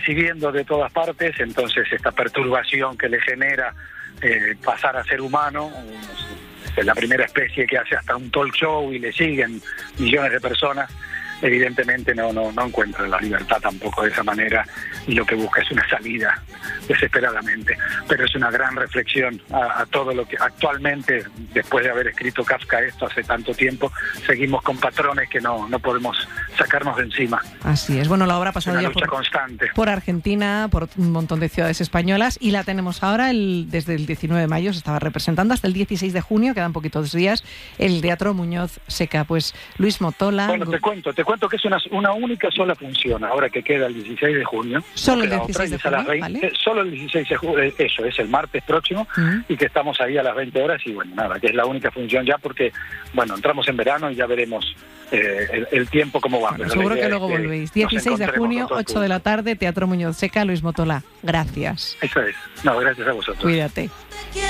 recibiendo de todas partes, entonces esta perturbación que le genera pasar a ser humano, es la primera especie que hace hasta un talk show y le siguen millones de personas, evidentemente no encuentra la libertad tampoco de esa manera, y lo que busca es una salida desesperadamente. Pero es una gran reflexión a todo lo que actualmente, después de haber escrito Kafka esto hace tanto tiempo, seguimos con patrones que no podemos sacarnos de encima. Así es. Bueno, la obra ha pasado ya por Argentina, por un montón de ciudades españolas, y la tenemos ahora desde el 19 de mayo, se estaba representando hasta el 16 de junio, quedan poquitos días, el Teatro Muñoz Seca. Pues Luis Motola... Bueno, te cuento que es una única sola función, ahora que queda el 16 de junio. Solo el 16 de junio, ¿vale? Solo el 16 de junio, eso es el martes próximo, y que estamos ahí a las 20 horas, y bueno, nada, que es la única función ya, porque, bueno, entramos en verano y ya veremos el tiempo cómo va. Bueno, seguro que luego volvéis. 16 de junio, 8 de la tarde, Teatro Muñoz Seca. Luis Motola, gracias. Eso es. No, gracias a vosotros. Cuídate.